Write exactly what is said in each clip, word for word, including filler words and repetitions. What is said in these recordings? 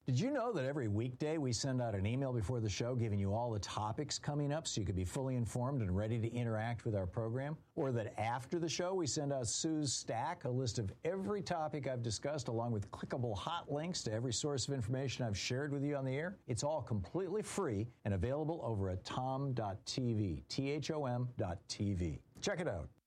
Did you know that every weekday we send out an email before the show giving you all the topics coming up so you could be fully informed and ready to interact with our program? Or that after the show we send out Sue's Stack, a list of every topic I've discussed along with clickable hot links to every source of information I've shared with you on the air? It's all completely free and available over at tom dot t v, T H O M dot T V. Check it out.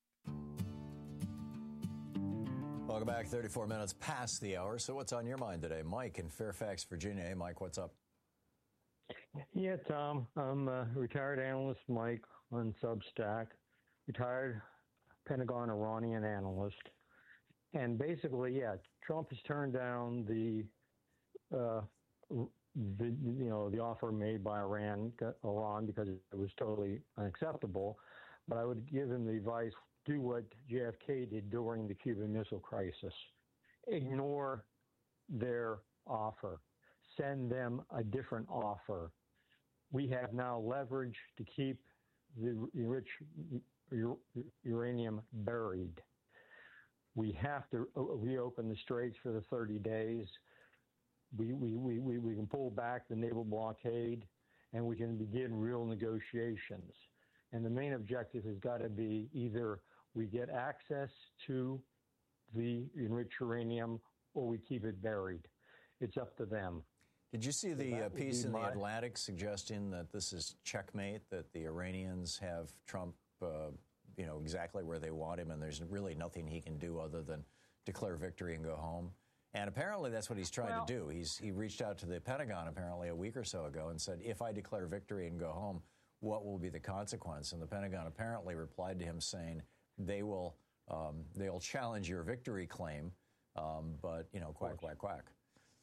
Welcome back. thirty-four minutes past the hour. So what's on your mind today? Mike in Fairfax, Virginia. Hey, Mike, what's up? Yeah, Tom. I'm a retired analyst, Mike, on Substack. Retired Pentagon Iranian analyst. And basically, yeah, Trump has turned down the, uh, the you know, the offer made by Iran, Iran because it was totally unacceptable. But I would give him the advice, do what J F K did during the Cuban Missile Crisis. Ignore their offer. Send them a different offer. We have now leverage to keep the enriched uranium buried. We have to reopen the straits for the thirty days. We, we, we, we can pull back the naval blockade, and we can begin real negotiations. And the main objective has got to be either we get access to the enriched uranium or we keep it buried. It's up to them. Did you see the So uh, piece in my... the Atlantic suggesting that this is checkmate, that the Iranians have Trump, uh, you know, exactly where they want him, and there's really nothing he can do other than declare victory and go home? And apparently that's what he's trying well, to do. He's He reached out to the Pentagon apparently a week or so ago and said, if I declare victory and go home, what will be the consequence? And the Pentagon apparently replied to him saying they will um, they'll challenge your victory claim, um, but, you know, quack, quack, quack.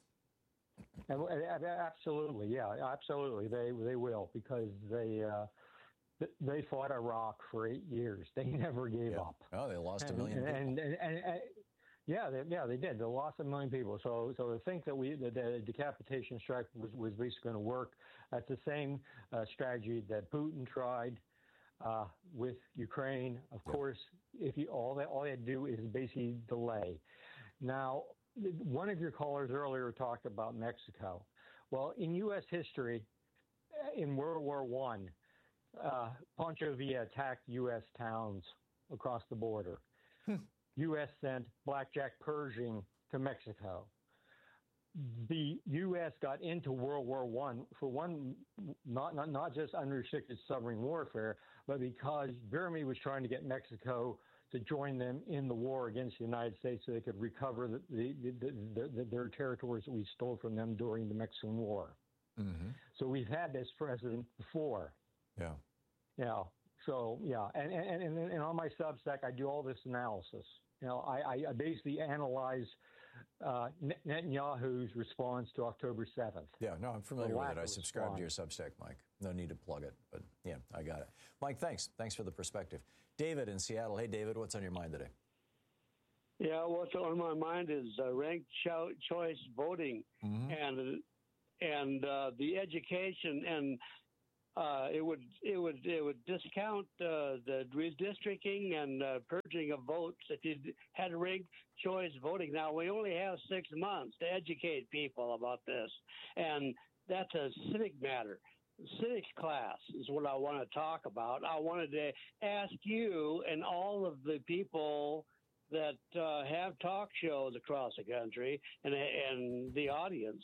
Absolutely, yeah, absolutely. They they will, because they uh, they fought Iraq for eight years. They never gave yeah. up. Oh, they lost and, a million and, people. And, and, and, and yeah, they, yeah, they did. They lost a million people. So, so to think that we that the decapitation strike was, was basically going to work, that's the same uh, strategy that Putin tried uh, with Ukraine. Of yeah. course, if you all that all they had to do is basically delay. Now, one of your callers earlier talked about Mexico. Well, in U S history, in World War One, uh, Pancho Villa attacked U S towns across the border. U S sent blackjack Pershing to Mexico. The U S got into World War One for one, not, not not just unrestricted submarine warfare, but because Germany was trying to get Mexico to join them in the war against the United States so they could recover the, the, the, the, their territories that we stole from them during the Mexican War. Mm-hmm. So we've had this precedent before. Yeah. Yeah. So, yeah. And, and, and, and on my Substack, I do all this analysis. You know, I, I basically analyze uh, Netanyahu's response to October seventh. Yeah, no, I'm familiar with it. I subscribe to your Substack, Mike. No need to plug it, but yeah, I got it. Mike, thanks. Thanks for the perspective. David in Seattle. Hey, David, what's on your mind today? Yeah, what's on my mind is uh, ranked cho- choice voting mm-hmm. and and uh, the education and. Uh, it would it would it would discount uh, the redistricting and uh, purging of votes if you had ranked choice voting. Now we only have six months to educate people about this, and that's a civic matter. Civics class is what I want to talk about. I wanted to ask you and all of the people that uh, have talk shows across the country and and the audience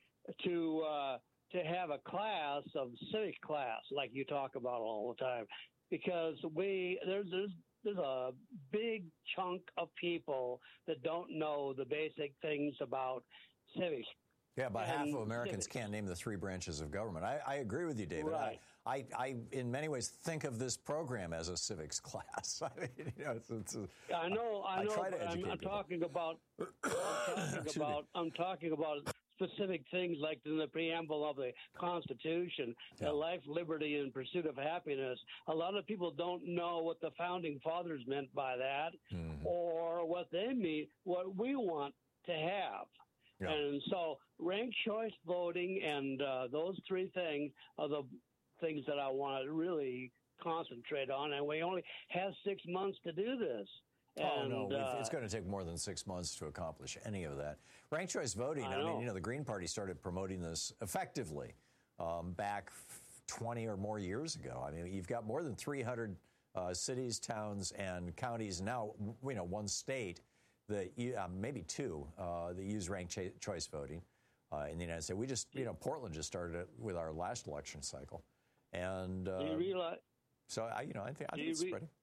to. Uh, to have a class of civics class like you talk about all the time, because we there's there's there's a big chunk of people that don't know the basic things about civics. Yeah, about and half of Americans civics. can't name the three branches of government. I, I agree with you, David. Right. I, I, I, in many ways, think of this program as a civics class. I mean, you know, it's, it's a, I know, I, I know. try to but educate I'm, I'm people. talking about. I'm talking about. I'm talking about. Specific things like in the preamble of the Constitution, yeah. life, liberty, and pursuit of happiness. A lot of people don't know what the founding fathers meant by that, mm-hmm. or what they mean, what we want to have. Yeah. And so, ranked choice voting and uh, those three things are the things that I want to really concentrate on. And we only have six months to do this. Oh, And, no, we've- uh, it's going to take more than six months to accomplish any of that. Ranked choice voting, I I, mean, know. you know, the Green Party started promoting this effectively um, back twenty or more years ago. I mean, you've got more than three hundred uh, cities, towns, and counties now, you know, one state that, you, uh, maybe two, uh, that use ranked cho- choice voting uh, in the United States. We just, you know, Portland just started it with our last election cycle. And uh, do you realize? so, I, you know, I think, I do think you it's re- spreading.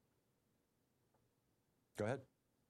Go ahead.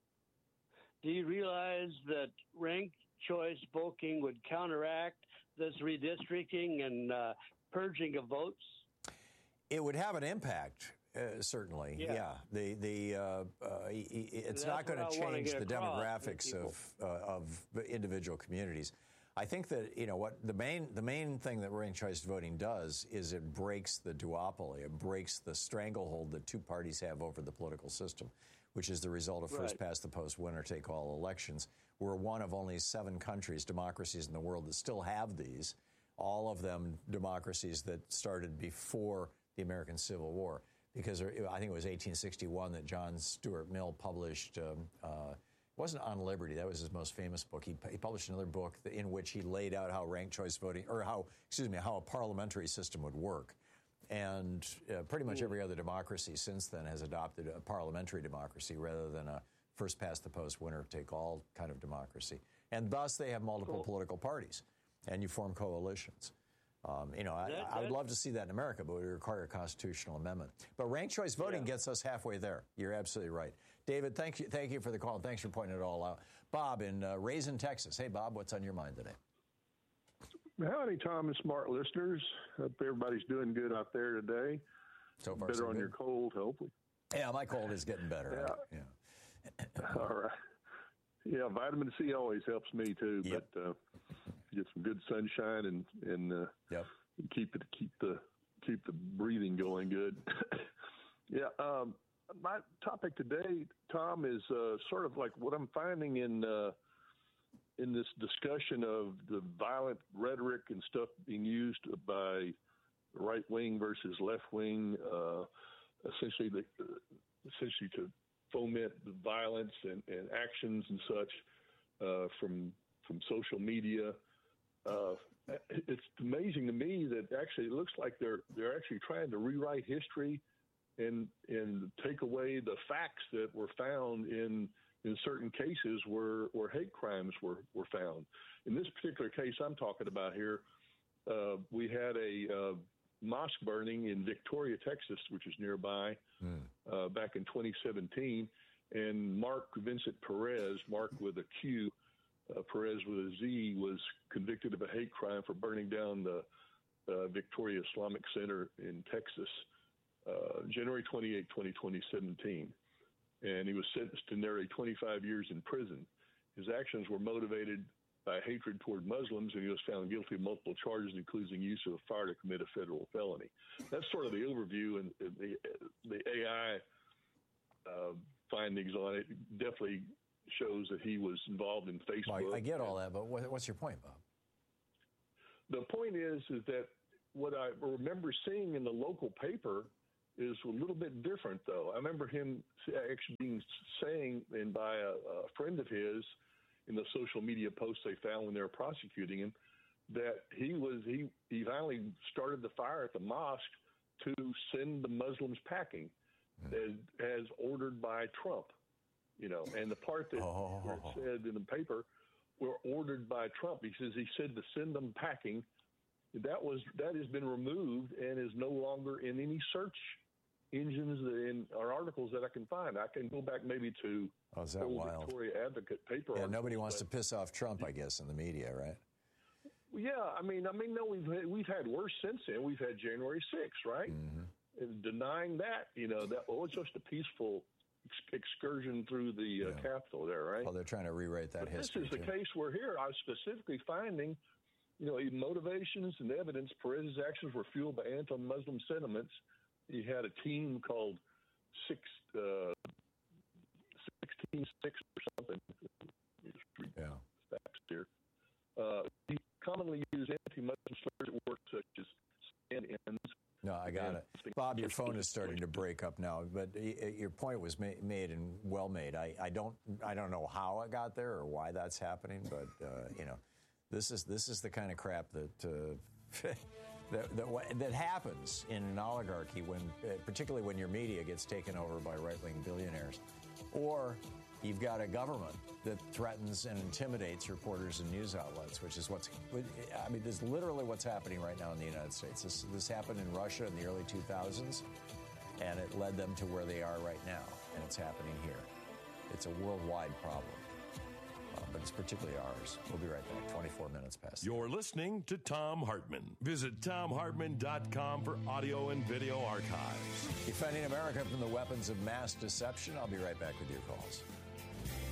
Do you realize that ranked choice voting would counteract this redistricting and uh, purging of votes? It would have an impact, uh, certainly. Yeah. Yeah. The the uh, uh, it's That's not going what to I wanna change get the across to demographics people. of uh, of individual communities. I think that, you know, what the main the main thing that ranked choice voting does is it breaks the duopoly. It breaks the stranglehold that two parties have over the political system, which is the result of first Right. past the post, winner take all elections. We're one of only seven countries, democracies in the world that still have these. All of them democracies that started before the American Civil War, because I think it was eighteen sixty-one that John Stuart Mill published. Um, uh, it wasn't On Liberty. That was his most famous book. He, he published another book in which he laid out how ranked choice voting, or how, excuse me, how a parliamentary system would work. And uh, pretty much every other democracy since then has adopted a parliamentary democracy rather than a first past the post, winner take all kind of democracy. And thus they have multiple Cool. political parties, and you form coalitions. Um, you know, I, That- I would that- love to see that in America, but it would require a constitutional amendment. But ranked choice voting Yeah. gets us halfway there. You're absolutely right. David, thank you, thank you for the call. Thanks for pointing it all out. Bob in uh, Raisin, Texas. Hey, Bob, what's on your mind today? Howdy, Tom and smart listeners. Hope everybody's doing good out there today. So far, Better so on good. your cold, hopefully. Yeah, my cold is getting better. Yeah. Yeah. All right. Yeah, vitamin C always helps me too. Yep. But uh, get some good sunshine and and uh, Yep. keep it keep the keep the breathing going good. yeah. Um, my topic today, Tom, is uh, sort of like what I'm finding in. Uh, in this discussion of the violent rhetoric and stuff being used by right wing versus left wing, uh, essentially the, essentially to foment the violence and, and actions and such uh, from from social media. Uh, it's amazing to me that actually it looks like they're they're actually trying to rewrite history and and take away the facts that were found in. in certain cases where, where hate crimes were, were found. In this particular case I'm talking about here, uh, we had a uh, mosque burning in Victoria, Texas, which is nearby, mm. uh, back in twenty seventeen. And Mark Vincent Perez, Mark with a Q, uh, Perez with a Z, was convicted of a hate crime for burning down the uh, Victoria Islamic Center in Texas, uh, January twenty-eighth, twenty seventeen. And he was sentenced to nearly twenty-five years in prison. His actions were motivated by hatred toward Muslims, and he was found guilty of multiple charges, including use of fire to commit a federal felony. That's sort of the overview, and the the A I uh, findings on it definitely shows that he was involved in Facebook. Well, I get all that, but what, what's your point, Bob? The point is, is that what I remember seeing in the local paper is a little bit different, though. I remember him actually being saying, and by a, a friend of his, in the social media posts they found when they were prosecuting him, that he was he he finally started the fire at the mosque to send the Muslims packing, mm. as, as ordered by Trump. You know, and the part that oh. where it said in the paper were ordered by Trump. He says he said to send them packing. That was that has been removed and is no longer in any search engines in our articles that I can find. I can go back maybe to oh, is that old wild? Victoria Advocate paper. Yeah, nobody wants but, to piss off Trump, I guess, in the media, right? Yeah, I mean, I mean, no, we've had, we've had worse since then. We've had January sixth, right? Mm-hmm. And denying that, you know, that well, it's just a peaceful ex- excursion through the uh, yeah. Capitol there, right? Well, they're trying to rewrite that but history. This is too. the case where here I was specifically finding, you know, motivations and evidence. Perez's actions were fueled by anti-Muslim sentiments. He had a team called Six, uh, sixteen six or something. Yeah. Facts here. Uh, he commonly used anti-Muslim slurs at work, such as stand-ins. No, I got it. Bob, Bob, your phone is starting to break up now, but your point was ma- made and well made. I, I don't I don't know how it got there or why that's happening, but uh, you know, this is this is the kind of crap that uh, that, that that happens in an oligarchy when, particularly when your media gets taken over by right-wing billionaires, or you've got a government that threatens and intimidates reporters and news outlets, which is what's, I mean, this is literally what's happening right now in the United States. This, this happened in Russia in the early two thousands, and it led them to where they are right now, and it's happening here. It's a worldwide problem, uh, but it's particularly ours. We'll be right back, twenty-four minutes past. You're listening to Thom Hartmann. Visit Thom Hartmann dot com for audio and video archives. Defending America from the weapons of mass deception. I'll be right back with your calls.